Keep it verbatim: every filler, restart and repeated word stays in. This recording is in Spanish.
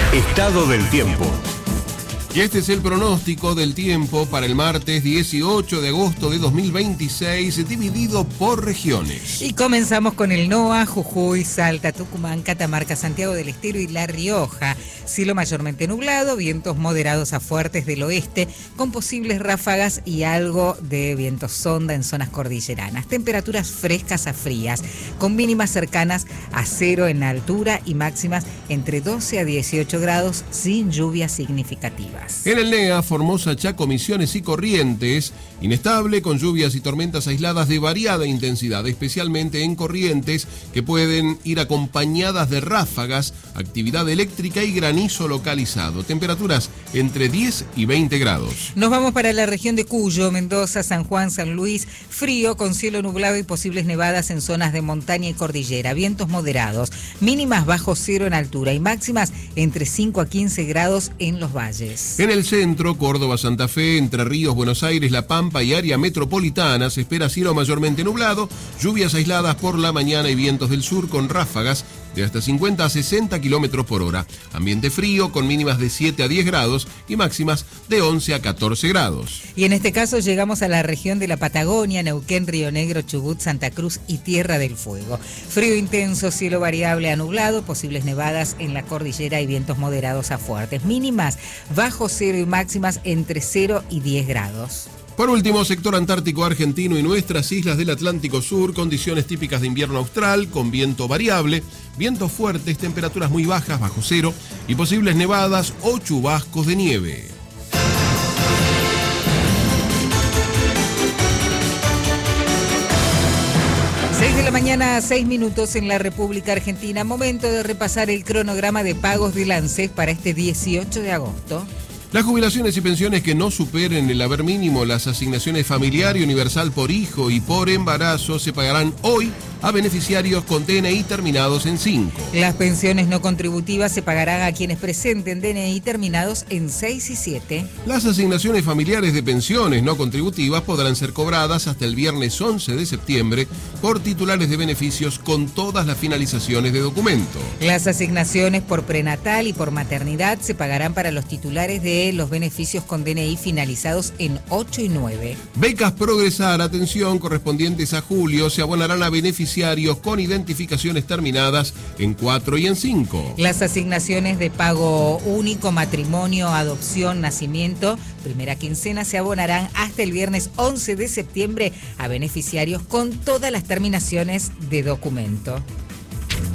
Estado del tiempo. Y este es el pronóstico del tiempo para el martes dieciocho de agosto de dos mil veintiséis, dividido por regiones. Y comenzamos con el NOA, Jujuy, Salta, Tucumán, Catamarca, Santiago del Estero y La Rioja. Cielo mayormente nublado, vientos moderados a fuertes del oeste, con posibles ráfagas y algo de viento sonda en zonas cordilleranas. Temperaturas frescas a frías, con mínimas cercanas a cero en altura y máximas entre doce a dieciocho grados, sin lluvias significativas. En el NEA, Formosa, Chaco, Misiones y Corrientes, inestable con lluvias y tormentas aisladas de variada intensidad, especialmente en Corrientes, que pueden ir acompañadas de ráfagas, actividad eléctrica y granizo localizado. Temperaturas entre diez y veinte grados. Nos vamos para la región de Cuyo, Mendoza, San Juan, San Luis, frío con cielo nublado y posibles nevadas en zonas de montaña y cordillera, vientos moderados, mínimas bajo cero en altura y máximas entre cinco a quince grados en los valles. En el centro, Córdoba, Santa Fe, Entre Ríos, Buenos Aires, La Pampa y área metropolitana se espera cielo mayormente nublado, lluvias aisladas por la mañana y vientos del sur con ráfagas de hasta cincuenta a sesenta kilómetros por hora. Ambiente frío con mínimas de siete a diez grados y máximas de once a catorce grados. Y en este caso llegamos a la región de la Patagonia, Neuquén, Río Negro, Chubut, Santa Cruz y Tierra del Fuego. Frío intenso, cielo variable a nublado, posibles nevadas en la cordillera y vientos moderados a fuertes. Mínimas bajo cero y máximas entre cero y diez grados. Por último, sector antártico argentino y nuestras islas del Atlántico Sur, condiciones típicas de invierno austral, con viento variable, vientos fuertes, temperaturas muy bajas, bajo cero, y posibles nevadas o chubascos de nieve. seis de la mañana, seis minutos en la República Argentina. Momento de repasar el cronograma de pagos del ANSES para este dieciocho de agosto. Las jubilaciones y pensiones que no superen el haber mínimo, las asignaciones familiar y universal por hijo y por embarazo se pagarán hoy a beneficiarios con D N I terminados en cinco. Las pensiones no contributivas se pagarán a quienes presenten D N I terminados en seis y siete. Las asignaciones familiares de pensiones no contributivas podrán ser cobradas hasta el viernes once de septiembre por titulares de beneficios con todas las finalizaciones de documento. Las asignaciones por prenatal y por maternidad se pagarán para los titulares de los beneficios con D N I finalizados en ocho y nueve. Becas Progresar, atención, correspondientes a julio, se abonarán a beneficiarios con identificaciones terminadas en cuatro y en cinco. Las asignaciones de pago único, matrimonio, adopción, nacimiento, primera quincena se abonarán hasta el viernes once de septiembre a beneficiarios con todas las terminaciones de documento.